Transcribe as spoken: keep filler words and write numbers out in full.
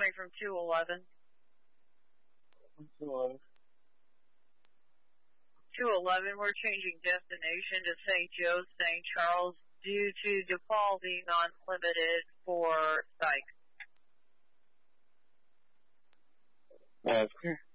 coming from two eleven. two eleven. two eleven, we're changing destination to Saint Joe, Saint Charles, due to DePaul being on limited for psych. That's clear.